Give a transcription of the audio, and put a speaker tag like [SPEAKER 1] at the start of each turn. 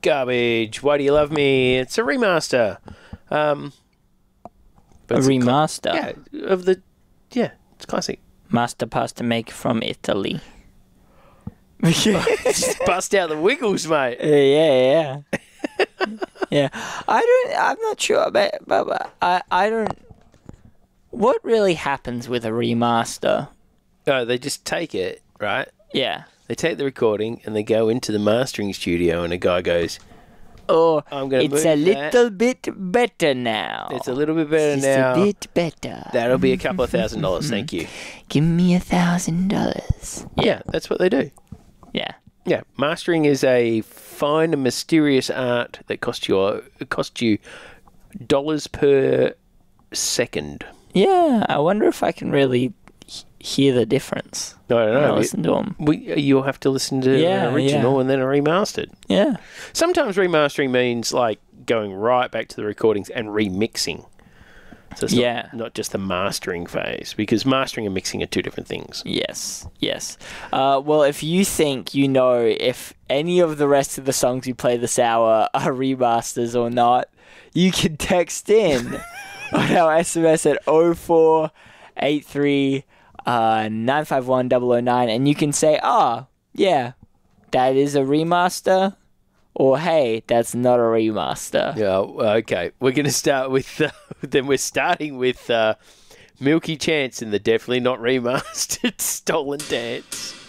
[SPEAKER 1] garbage. Why do you love me? It's a remaster.
[SPEAKER 2] A remaster?
[SPEAKER 1] It's classic.
[SPEAKER 2] Master pasta maker from Italy.
[SPEAKER 1] Just bust out the wiggles, mate.
[SPEAKER 2] Yeah. Yeah. I'm not sure, but I don't... What really happens with a remaster?
[SPEAKER 1] Oh, they just take it, right?
[SPEAKER 2] Yeah.
[SPEAKER 1] They take the recording and they go into the mastering studio and a guy goes,
[SPEAKER 2] Oh,
[SPEAKER 1] I'm gonna
[SPEAKER 2] it's
[SPEAKER 1] move
[SPEAKER 2] a little bit better now.
[SPEAKER 1] it's a little bit better
[SPEAKER 2] It's
[SPEAKER 1] now.
[SPEAKER 2] a bit better.
[SPEAKER 1] That'll be a couple of $1,000, thank you.
[SPEAKER 2] Give me $1,000.
[SPEAKER 1] Yeah, that's what they do.
[SPEAKER 2] Yeah.
[SPEAKER 1] Yeah, mastering is a fine and mysterious art that costs you dollars per second.
[SPEAKER 2] Yeah, I wonder if I can really hear the difference.
[SPEAKER 1] I don't
[SPEAKER 2] when I
[SPEAKER 1] know.
[SPEAKER 2] listen to them.
[SPEAKER 1] You'll have to listen to an original and then a remastered.
[SPEAKER 2] Yeah.
[SPEAKER 1] Sometimes remastering means like going right back to the recordings and remixing. So it's not just the mastering phase, because mastering and mixing are two different things.
[SPEAKER 2] Yes. Well, if you think you know if any of the rest of the songs you play this hour are remasters or not, you can text in on our SMS at 0483 951 009, and you can say, yeah, that is a remaster, or hey, that's not a remaster.
[SPEAKER 1] Yeah, okay. We're going to start with, then we're starting with Milky Chance in the definitely not remastered Stolen Dance.